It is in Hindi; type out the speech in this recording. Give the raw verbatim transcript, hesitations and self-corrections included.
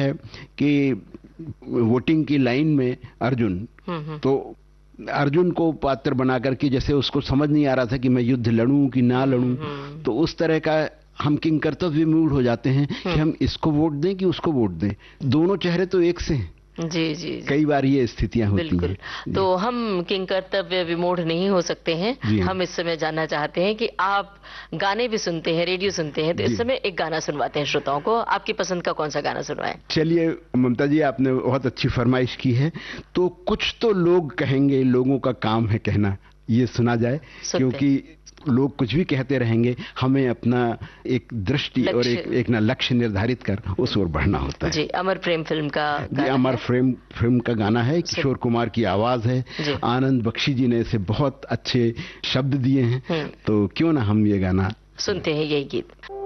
है कि वोटिंग की लाइन में अर्जुन, तो अर्जुन को पात्र बना करके, जैसे उसको समझ नहीं आ रहा था कि मैं युद्ध लड़ूं कि ना लड़ूं, तो उस तरह का हम किंग कर्तव्य मूड हो जाते हैं कि हम इसको वोट दें कि उसको वोट दें, दोनों चेहरे तो एक से हैं। जी जी, जी कई बार ये स्थितियां होती हैं। बिल्कुल। तो हम किंग कर्तव्य विमूढ़ नहीं हो सकते हैं। हम इस समय जानना चाहते हैं कि आप गाने भी सुनते हैं, रेडियो सुनते हैं, तो इस समय एक गाना सुनवाते हैं श्रोताओं को। आपकी पसंद का कौन सा गाना सुनवाएं? चलिए ममता जी, आपने बहुत अच्छी फरमाइश की है, तो कुछ तो लोग कहेंगे, लोगों का काम है कहना, ये सुना जाए, क्योंकि लोग कुछ भी कहते रहेंगे, हमें अपना एक दृष्टि और एक एक ना लक्ष्य निर्धारित कर उस ओर बढ़ना होता है। जी, अमर प्रेम फिल्म का गाना अमर प्रेम फिल्म का गाना है, किशोर कुमार की आवाज है, आनंद बख्शी जी ने इसे बहुत अच्छे शब्द दिए हैं, तो क्यों ना हम ये गाना सुनते हैं, यही गीत।